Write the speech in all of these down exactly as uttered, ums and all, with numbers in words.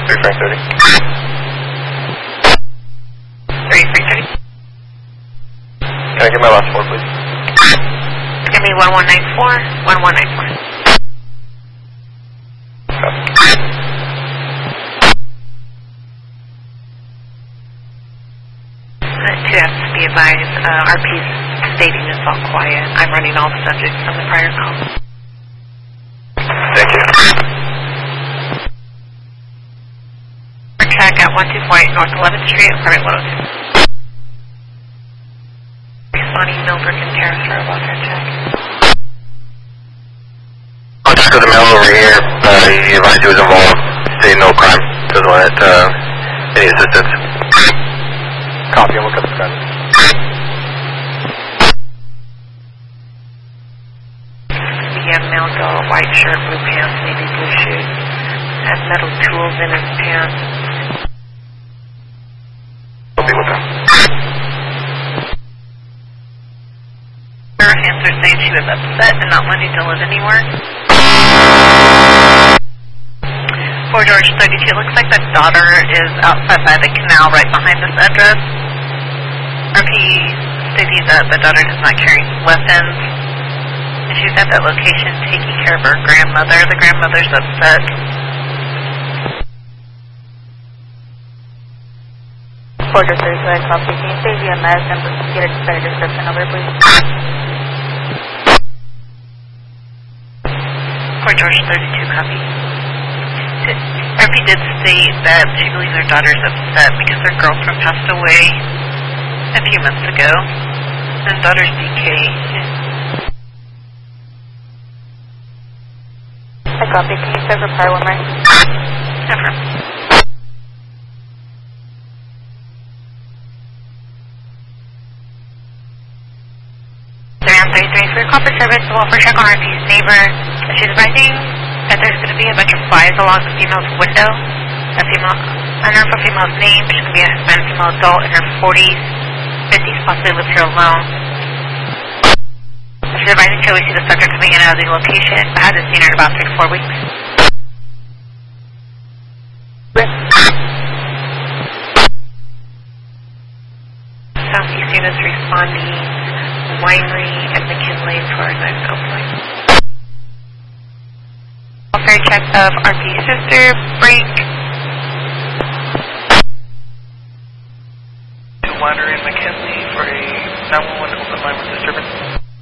three Frank thirty. three Frank thirty. Can I get my last four, please? Give me one one nine four, one one nine four. To have to be advised, uh, R P's stating it's all quiet. I'm running all the subjects from the prior call. Thank you. Track at one two four eight North eleventh Street, apartment one oh two. Responding Millbrook and Terrace for a welfare check. I'll just go to the mail over here. Uh, he advised he was involved. Say no crime. Doesn't want uh, any assistance. Copy, I'll look up the gun. We have male doll, white shirt, blue pants, navy blue shoes. Has metal tools in his pants. I'll be with him. Her answer saying she was upset and not wanting to live anymore. For George thirty-two, looks like the daughter is outside by the canal right behind this address. R P stating that the daughter is not carrying weapons. And she's at that location taking care of her grandmother. The grandmother's upset. Porter thirty-two, I copy. Can you say via mass and get a better description of her, please? For George thirty-two, copy. R P did state that she believes her daughter is upset because her girlfriend passed away a few months ago. And daughter's D K. I copy. Can you check reply one more? Never. Diane thirty-three for corporate service, the welfare check on R P's neighbor. She's advising that there's going to be a bunch of flies along the female's window. A female, unknown for female's name, she's going to be a Hispanic female adult in her forties, fifties, possibly lives here alone. She's advising till we see the subject coming in and out of the location, but hasn't seen her in about three to four weeks. Southeast units responding, Winery and McKinley for a nine open. Welfare check of R P's sister, Frank. Winery and McKinley for a nine one one open line with disturbance.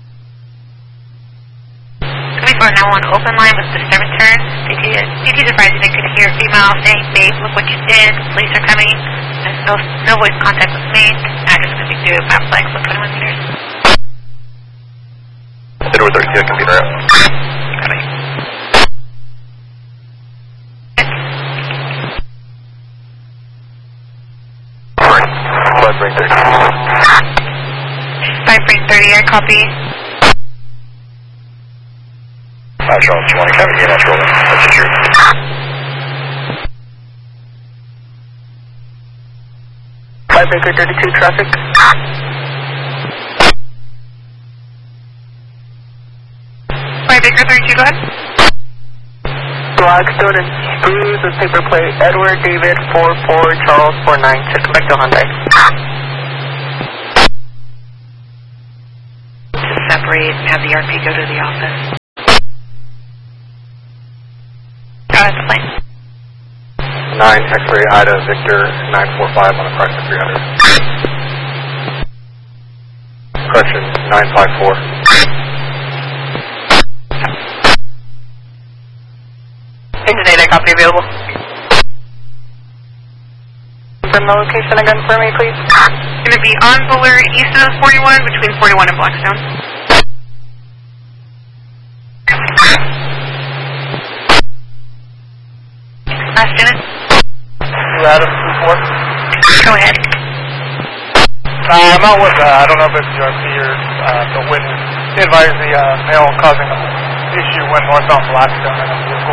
Coming for a nine one one open line with disturbance. D T is advising they could hear female saying, "Babe, look what you did. Police are coming." And no, no voice contact was made. Address could be due map flag for twenty-one meters. Edward thirty-two, computer out. Coming. Five Frank thirty. Five Frank thirty, I copy. Five Charles twenty, Kevin, you're not rolling. That's the truth. Five Baker thirty-two traffic. Five Baker thirty-two, go ahead. Blackstone and Spruce with paper plate. Edward David four four Charles four nine. Check back to Hyundai. Separate and have the R P go to the office. Go ahead, the plane. nine X-ray Ida Victor nine four five on approximate three hundred. Correction nine five four. Internet, I copy available. Confirm the location again for me, please. Going to be on Bullard, east of forty-one, between forty-one and Blackstone. Last unit. Adam two four. Go ahead. Uh, I'm out with, uh, I don't know if it's U R P or uh, the witness. He advised the uh, male causing an issue went northbound Blackstone in a vehicle.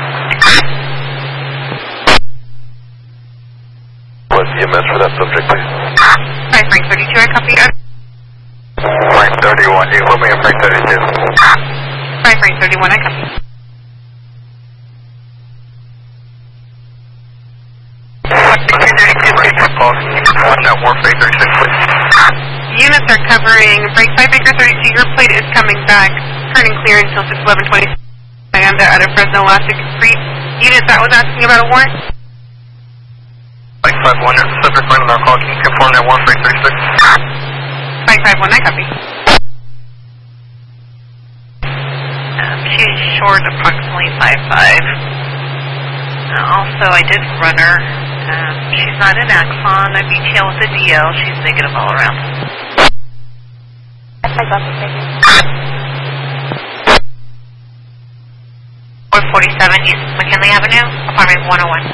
What's the E M S for that subject, please? Five Frank thirty-two, I copy. Frank thirty-one, you put me in Frank thirty-two. Five Frank thirty-one, I copy. Units are covering break by Baker thirty-two. Your plate is coming back, turning clear until six eleven twenty. And they're out of Fresno Elastic Creek. Unit that was asking about a warrant. Mike five one, subject line on our call. Can you confirm that warrant break thirty-six? Mike five one, I copy. Um, she's short approximately five five. Uh, also, I did run her. Um, she's not in Axon. I B T L with a D L. She's negative all around. I got the figure. four forty-seven East McKinley Avenue, apartment one oh one.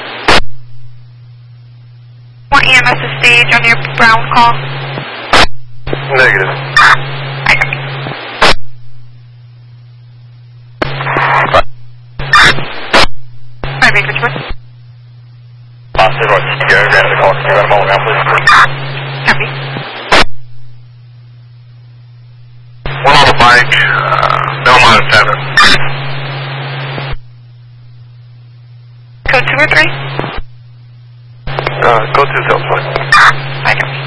Want E M S to stage on your Brown call? Negative. I copy. Five Acres Wood. Positive, I'll just go grab the call. Can you run them all around, please? Copy. One on the bike, uh, Belmont seven. Code two or three? Uh, go to Salesforce. I copy.